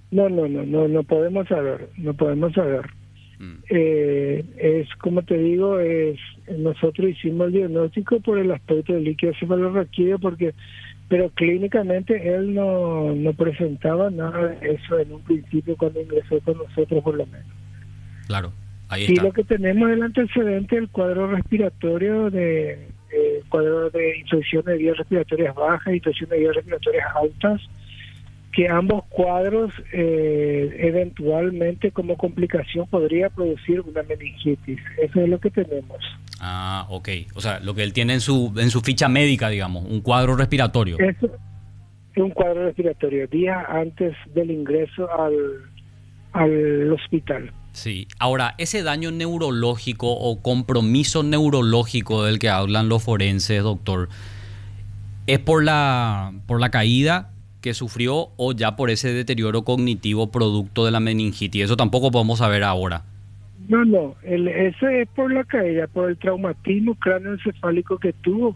No podemos saber, no podemos saber. Mm. Es como te digo, nosotros hicimos el diagnóstico por el aspecto del líquido cefalorraquídeo, pero clínicamente él no presentaba nada de eso en un principio cuando ingresó con nosotros, por lo menos. Claro, ahí Sí, está. lo que tenemos es el antecedente del cuadro respiratorio, cuadro de infección de vías respiratorias bajas, infección de vías respiratorias altas, que ambos cuadros eventualmente como complicación podría producir una meningitis. Eso es lo que tenemos. Ah, ok. O sea, lo que él tiene en su ficha médica, digamos, un cuadro respiratorio. Eso es un cuadro respiratorio, días antes del ingreso al hospital. Sí. Ahora, ese daño neurológico o compromiso neurológico del que hablan los forenses, doctor, ¿es por la caída que sufrió o ya por ese deterioro cognitivo producto de la meningitis? Eso tampoco podemos saber ahora. No, ese es por la caída, por el traumatismo cráneoencefálico que tuvo.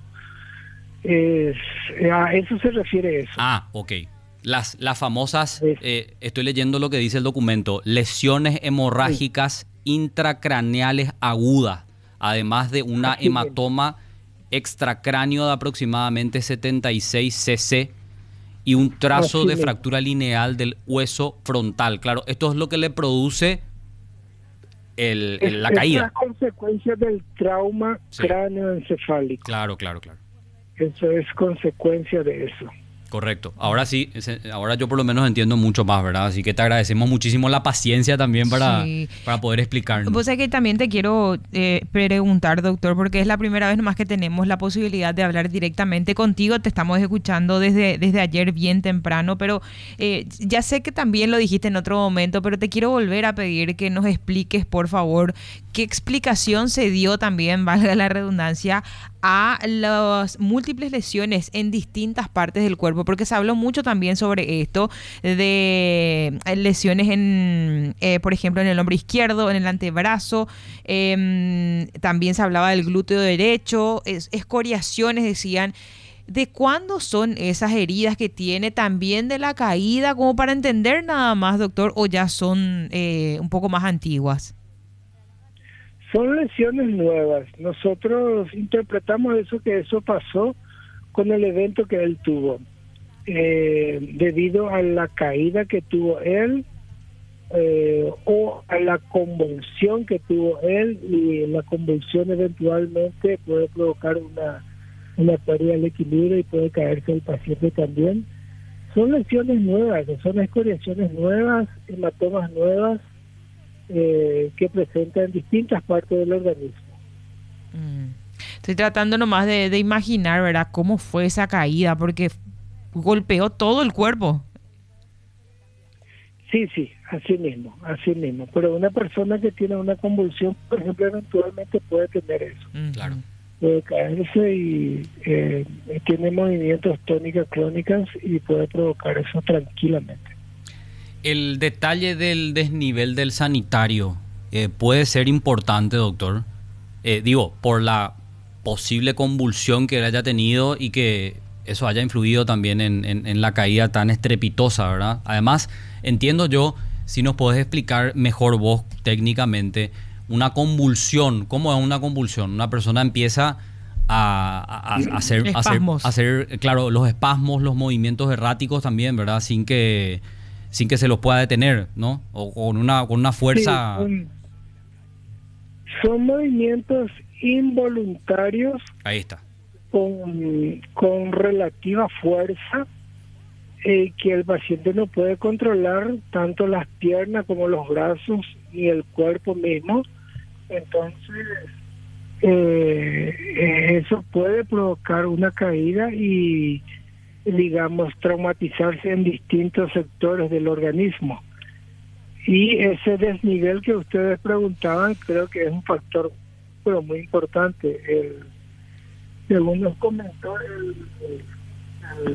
A eso se refiere eso. Ah, ok. Las famosas, Es- estoy leyendo lo que dice el documento, lesiones hemorrágicas intracraneales agudas, además de una Así mismo. hematoma extracráneo de aproximadamente 76 cc y un trazo Así de mismo. fractura lineal del hueso frontal. Claro, esto es lo que le produce la Es la caída. consecuencia del trauma Sí. cráneoencefálico. Claro, claro, claro. Eso es consecuencia de eso. Correcto. Ahora sí, ahora yo por lo menos entiendo mucho más, ¿verdad? Así que te agradecemos muchísimo la paciencia también Sí. para poder explicarnos. Vos sabés que también te quiero preguntar, doctor, porque es la primera vez nomás que tenemos la posibilidad de hablar directamente contigo. Te estamos escuchando desde ayer bien temprano, pero ya sé que también lo dijiste en otro momento, pero te quiero volver a pedir que nos expliques, por favor, qué explicación se dio también, valga la redundancia, a las múltiples lesiones en distintas partes del cuerpo, porque se habló mucho también sobre esto, de lesiones por ejemplo, en el hombro izquierdo, en el antebrazo, también se hablaba del glúteo derecho, escoriaciones, decían. ¿De cuándo son esas heridas que tiene? También de la caída, como para entender nada más, doctor, o ya son un poco más antiguas. Son lesiones nuevas. Nosotros interpretamos que eso pasó con el evento que él tuvo. Debido a la caída que tuvo él, o a la convulsión que tuvo él, y la convulsión eventualmente puede provocar una pérdida del equilibrio y puede caerse el paciente también. Son lesiones nuevas, son escoriaciones nuevas, hematomas nuevas, que presentan distintas partes del organismo. Estoy tratando nomás de imaginar, ¿verdad?, cómo fue esa caída, porque golpeó todo el cuerpo. Sí, así mismo. Pero una persona que tiene una convulsión, por ejemplo, eventualmente puede tener eso. Claro. Puede caerse y tiene movimientos tónicas clónicas y puede provocar eso tranquilamente. El detalle del desnivel del sanitario puede ser importante, doctor. Digo, por la posible convulsión que él haya tenido y que eso haya influido también en la caída tan estrepitosa, ¿verdad? Además, entiendo yo, si nos podés explicar mejor vos técnicamente, una convulsión, ¿cómo es una convulsión? Una persona empieza a Espasmos. hacer, claro, los espasmos, los movimientos erráticos también, ¿verdad? Sin que se los pueda detener, ¿no? O con una Sí, fuerza. son movimientos involuntarios Ahí está. con relativa fuerza, que el paciente no puede controlar, tanto las piernas como los brazos y el cuerpo mismo. Entonces, eso puede provocar una caída y, digamos, traumatizarse en distintos sectores del organismo. Y ese desnivel que ustedes preguntaban, creo que es un factor pero muy importante. Según nos comentó el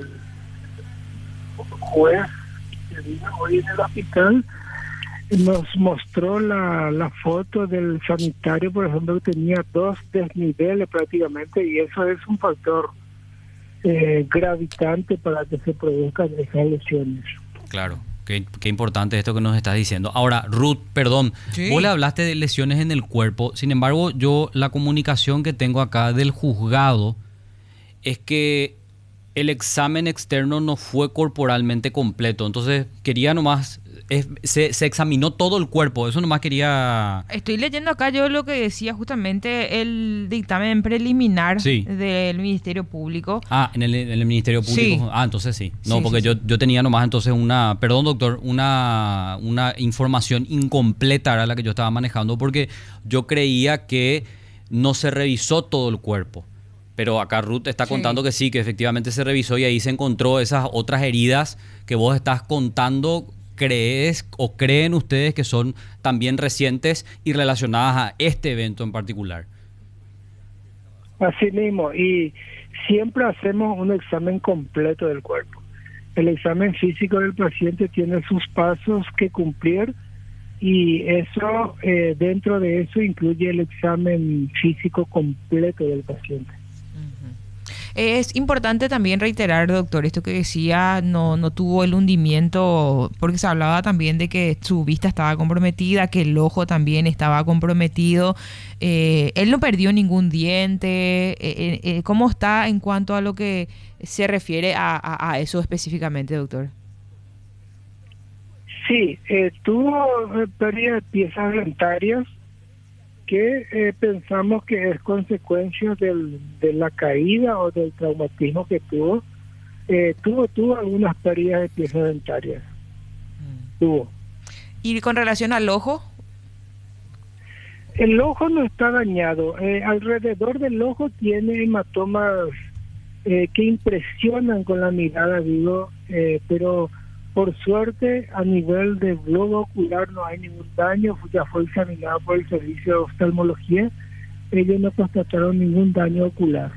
juez que vino hoy en el hospital, nos mostró la foto del sanitario, por ejemplo, que tenía 2 desniveles prácticamente, y eso es un factor gravitante para que se produzcan esas lesiones. Claro. Qué importante esto que nos estás diciendo. Ahora, Ruth, perdón, Sí. vos le hablaste de lesiones en el cuerpo. Sin embargo, la comunicación que tengo acá del juzgado es que el examen externo no fue corporalmente completo. Entonces, quería nomás, se examinó todo el cuerpo. Eso nomás quería... Estoy leyendo acá yo lo que decía justamente el dictamen preliminar Sí. del Ministerio Público. Ah, en el Ministerio Público. Sí. Ah, entonces sí. No, Sí, porque sí, yo tenía nomás entonces perdón doctor, una información incompleta era la que yo estaba manejando porque yo creía que no se revisó todo el cuerpo. Pero acá Ruth está Sí. contando que sí, que efectivamente se revisó y ahí se encontró esas otras heridas que vos estás contando. ¿Crees o creen ustedes que son también recientes y relacionadas a este evento en particular? Así mismo, y siempre hacemos un examen completo del cuerpo. El examen físico del paciente tiene sus pasos que cumplir y eso, dentro de eso incluye el examen físico completo del paciente. Es importante también reiterar, doctor, esto que decía, no tuvo el hundimiento, porque se hablaba también de que su vista estaba comprometida, que el ojo también estaba comprometido. Él no perdió ningún diente. ¿Cómo está en cuanto a lo que se refiere a eso específicamente, doctor? Sí, tuvo pérdida de piezas dentarias que pensamos que es consecuencia de la caída o del traumatismo que tuvo. Tuvo algunas pérdidas de piezas dentarias. Tuvo. ¿Y con relación al ojo? El ojo no está dañado. Alrededor del ojo tiene hematomas que impresionan con la mirada, digo, pero por suerte a nivel de globo ocular no hay ningún daño. Ya fue examinado por el servicio de oftalmología. Ellos no constataron ningún daño ocular.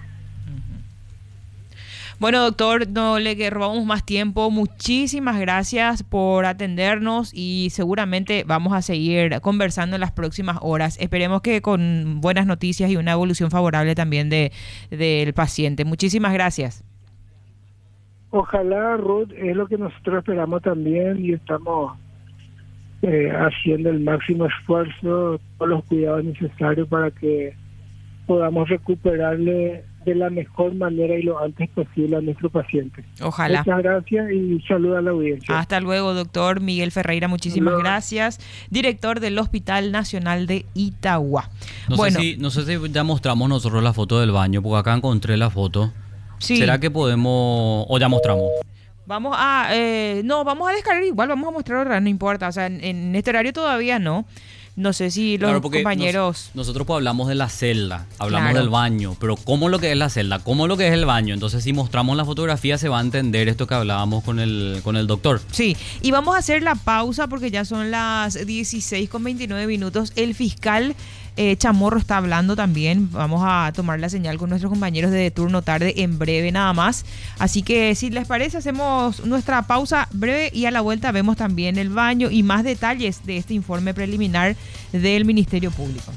Bueno, doctor, no le robamos más tiempo. Muchísimas gracias por atendernos y seguramente vamos a seguir conversando en las próximas horas. Esperemos que con buenas noticias y una evolución favorable también del paciente. Muchísimas gracias. Ojalá, Ruth, es lo que nosotros esperamos también y estamos haciendo el máximo esfuerzo, todos los cuidados necesarios para que podamos recuperarle de la mejor manera y lo antes posible a nuestro paciente. Ojalá. Muchas gracias y saludos a la audiencia. Hasta luego, doctor Miguel Ferreira, muchísimas gracias. Director del Hospital Nacional de Itagua. No sé si ya mostramos nosotros la foto del baño, porque acá encontré la foto. Sí. ¿Será que podemos, o ya mostramos? Vamos a descargar igual, vamos a mostrar otra, no importa, o sea, en este horario todavía no. No sé si los compañeros... Nosotros pues hablamos de la celda, hablamos Claro. del baño, pero ¿cómo lo que es la celda? ¿Cómo lo que es el baño? Entonces si mostramos la fotografía se va a entender esto que hablábamos con el doctor. Sí, y vamos a hacer la pausa porque ya son las 16:29. El fiscal Chamorro está hablando también. Vamos a tomar la señal con nuestros compañeros de turno tarde en breve nada más. Así que si les parece hacemos nuestra pausa breve y a la vuelta vemos también el baño y más detalles de este informe preliminar del Ministerio Público.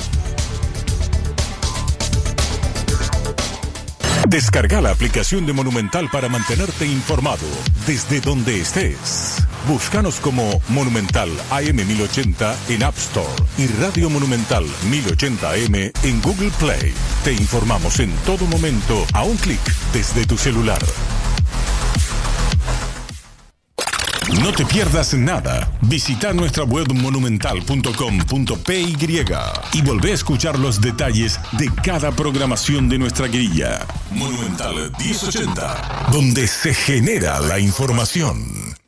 Descarga la aplicación de Monumental para mantenerte informado desde donde estés. Búscanos como Monumental AM 1080 en App Store y Radio Monumental 1080 AM en Google Play. Te informamos en todo momento a un clic desde tu celular. No te pierdas nada. Visita nuestra web monumental.com.py y volvé a escuchar los detalles de cada programación de nuestra grilla. Monumental 1080, donde se genera la información.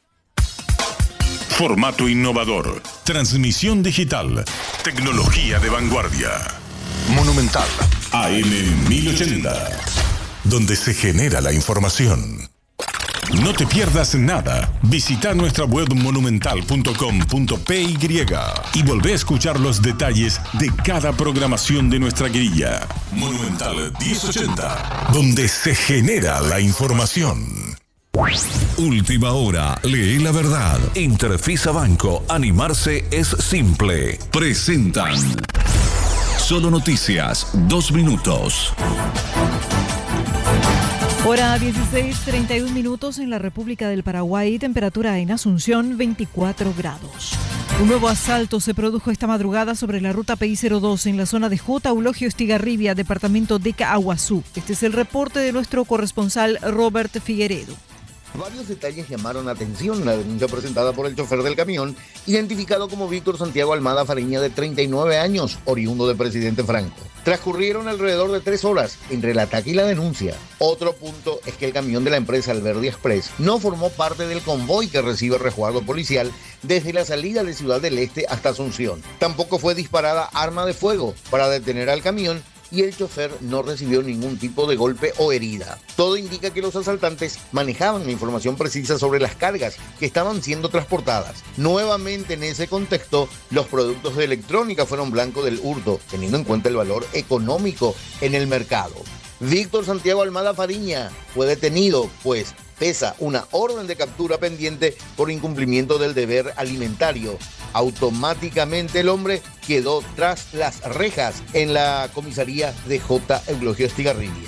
Formato innovador, transmisión digital, tecnología de vanguardia. Monumental AM 1080, donde se genera la información. No te pierdas nada. Visita nuestra web monumental.com.py y volvé a escuchar los detalles de cada programación de nuestra grilla. Monumental 1080, donde se genera la información. Última hora, lee la verdad. Interfisa Banco, animarse es simple. Presentan Solo Noticias, 2 minutos. Hora 16:31 minutos en la República del Paraguay, temperatura en Asunción 24 grados. Un nuevo asalto se produjo esta madrugada sobre la ruta PI-02 en la zona de J. Eulogio Estigarribia, departamento de Caaguazú. Este es el reporte de nuestro corresponsal Robert Figueredo. Varios detalles llamaron la atención. La denuncia presentada por el chofer del camión, identificado como Víctor Santiago Almada Fariña, de 39 años, oriundo de Presidente Franco. Transcurrieron alrededor de 3 horas entre el ataque y la denuncia. Otro punto es que el camión de la empresa Alberdi Express no formó parte del convoy que recibe resguardo policial desde la salida de Ciudad del Este hasta Asunción. Tampoco fue disparada arma de fuego para detener al camión y el chofer no recibió ningún tipo de golpe o herida. Todo indica que los asaltantes manejaban la información precisa sobre las cargas que estaban siendo transportadas. Nuevamente, en ese contexto, los productos de electrónica fueron blanco del hurto, teniendo en cuenta el valor económico en el mercado. Víctor Santiago Almada Fariña fue detenido, pues pesa una orden de captura pendiente por incumplimiento del deber alimentario. Automáticamente el hombre quedó tras las rejas en la comisaría de J. Eulogio Estigarribia.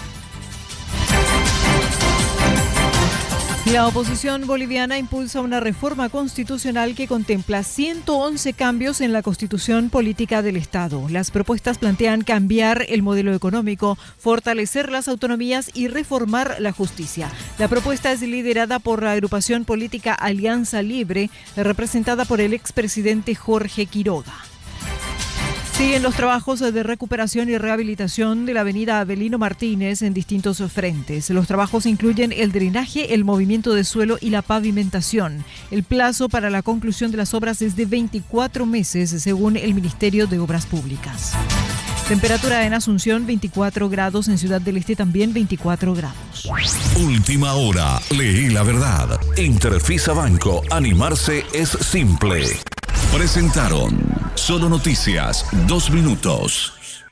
La oposición boliviana impulsa una reforma constitucional que contempla 111 cambios en la constitución política del Estado. Las propuestas plantean cambiar el modelo económico, fortalecer las autonomías y reformar la justicia. La propuesta es liderada por la agrupación política Alianza Libre, representada por el expresidente Jorge Quiroga. Siguen los trabajos de recuperación y rehabilitación de la avenida Avelino Martínez en distintos frentes. Los trabajos incluyen el drenaje, el movimiento de suelo y la pavimentación. El plazo para la conclusión de las obras es de 24 meses, según el Ministerio de Obras Públicas. Temperatura en Asunción 24 grados, en Ciudad del Este también 24 grados. Última hora, leí la verdad. Interfisa Banco, animarse es simple. Presentaron Solo Noticias, 2 minutos.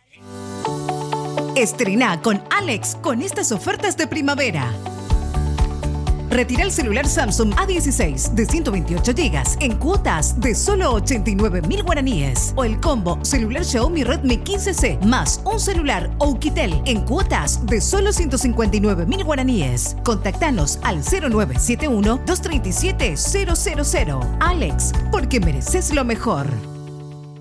Estrena con Alex con estas ofertas de primavera. Retira el celular Samsung A16 de 128 GB en cuotas de solo 89.000 guaraníes. O el combo celular Xiaomi Redmi 15C más un celular Oukitel en cuotas de solo 159.000 guaraníes. Contactanos al 0971-237-000. Alex, porque mereces lo mejor.